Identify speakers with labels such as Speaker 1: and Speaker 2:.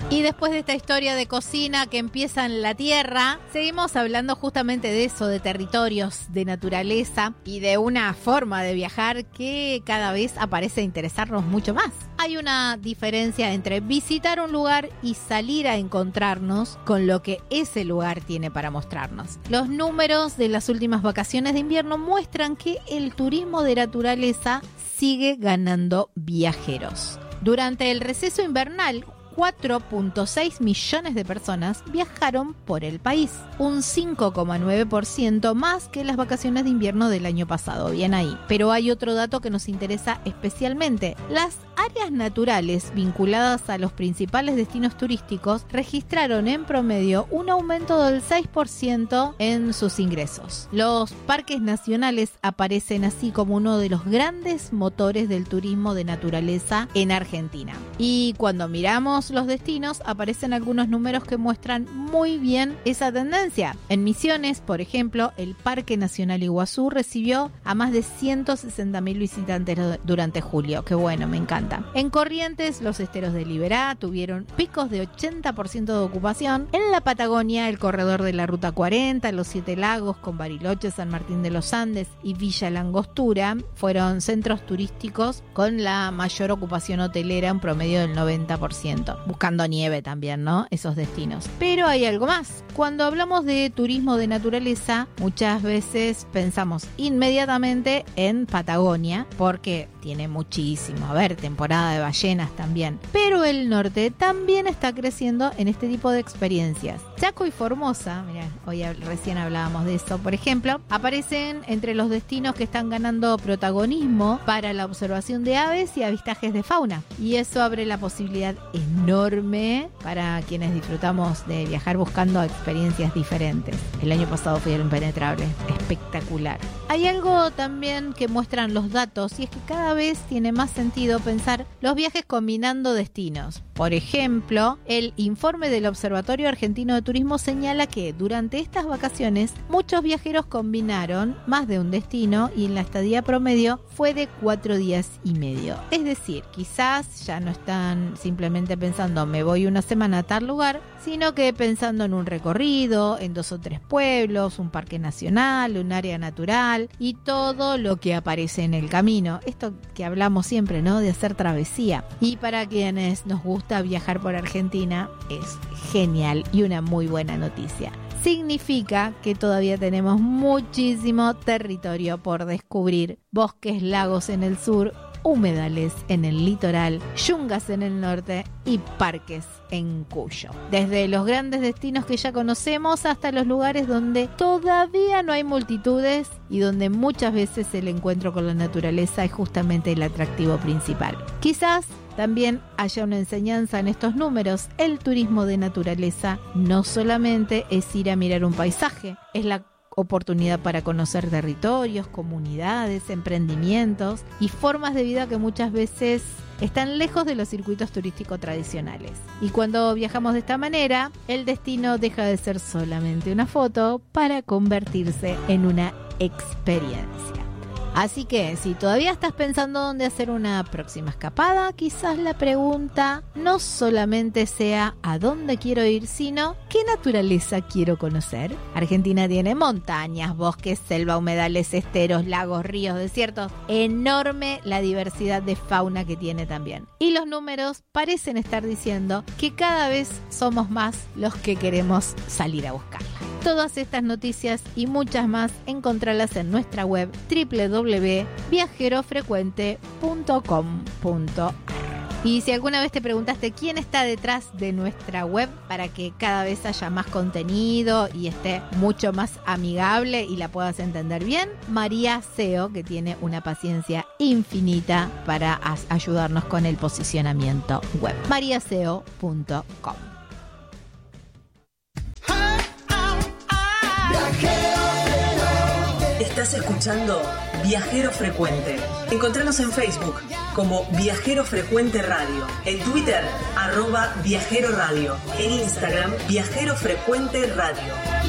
Speaker 1: Y después de esta historia de cocina que empieza en la tierra, seguimos hablando justamente de eso, de territorios, de naturaleza y de una forma de viajar que cada vez aparece interesarnos mucho más. Hay una diferencia entre visitar un lugar y salir a encontrarnos con lo que ese lugar tiene para mostrarnos. Los números de las últimas vacaciones de invierno muestran que el turismo de naturaleza sigue ganando viajeros. Durante el receso invernal, 4.6 millones de personas viajaron por el país, un 5,9% más que las vacaciones de invierno del año pasado, bien ahí. Pero hay otro dato que nos interesa especialmente. Las áreas naturales vinculadas a los principales destinos turísticos registraron en promedio un aumento del 6% en sus ingresos. Los parques nacionales aparecen así como uno de los grandes motores del turismo de naturaleza en Argentina. Y cuando miramos los destinos, aparecen algunos números que muestran muy bien esa tendencia. En Misiones, por ejemplo, el Parque Nacional Iguazú recibió a más de 160.000 visitantes durante julio. Qué bueno, me encanta. En Corrientes, los esteros de Liberá tuvieron picos de 80% de ocupación. En la Patagonia, el corredor de la Ruta 40, los Siete Lagos con Bariloche, San Martín de los Andes y Villa La Angostura fueron centros turísticos con la mayor ocupación hotelera, en promedio del 90%. Buscando nieve también, ¿no? Esos destinos. Pero hay algo más. Cuando hablamos de turismo de naturaleza, muchas veces pensamos inmediatamente en Patagonia, porque tiene muchísimo. A ver, temporada de ballenas también. Pero el norte también está creciendo en este tipo de experiencias. Chaco y Formosa, mirá, hoy recién hablábamos de eso, por ejemplo, aparecen entre los destinos que están ganando protagonismo para la observación de aves y avistajes de fauna. Y eso abre la posibilidad enorme para quienes disfrutamos de viajar buscando experiencias diferentes. El año pasado fui al Impenetrable, espectacular. Hay algo también que muestran los datos, y es que cada vez tiene más sentido pensar los viajes combinando destinos. Por ejemplo, el informe del Observatorio Argentino de Turismo señala que durante estas vacaciones muchos viajeros combinaron más de un destino y en la estadía promedio fue de 4 días y medio. Es decir, quizás ya no están simplemente pensando me voy una semana a tal lugar, sino que pensando en un recorrido, en 2 o 3 pueblos, un parque nacional, un área natural y todo lo que aparece en el camino. Esto que hablamos siempre, ¿no? De hacer travesía. Y para quienes nos gusta viajar por Argentina, es genial y una muy buena noticia. Significa que todavía tenemos muchísimo territorio por descubrir. Bosques, lagos en el sur, humedales en el litoral, yungas en el norte y parques en Cuyo. Desde los grandes destinos que ya conocemos hasta los lugares donde todavía no hay multitudes y donde muchas veces el encuentro con la naturaleza es justamente el atractivo principal. Quizás también haya una enseñanza en estos números. El turismo de naturaleza no solamente es ir a mirar un paisaje, es la oportunidad para conocer territorios, comunidades, emprendimientos y formas de vida que muchas veces están lejos de los circuitos turísticos tradicionales. Y cuando viajamos de esta manera, el destino deja de ser solamente una foto para convertirse en una experiencia. Así que si todavía estás pensando dónde hacer una próxima escapada, quizás la pregunta no solamente sea ¿a dónde quiero ir?, sino ¿qué naturaleza quiero conocer? Argentina tiene montañas, bosques, selva, humedales, esteros, lagos, ríos, desiertos. Enorme la diversidad de fauna que tiene también. Y los números parecen estar diciendo que cada vez somos más los que queremos salir a buscarla. Todas estas noticias y muchas más encontralas en nuestra web www.viajerofrecuente.com.ar. Y si alguna vez te preguntaste quién está detrás de nuestra web para que cada vez haya más contenido y esté mucho más amigable y la puedas entender bien, María SEO, que tiene una paciencia infinita para ayudarnos con el posicionamiento web. mariaseo.com.
Speaker 2: Estás escuchando Viajero Frecuente. Encontranos en Facebook como Viajero Frecuente Radio, en Twitter @Viajero Radio, en Instagram Viajero Frecuente Radio.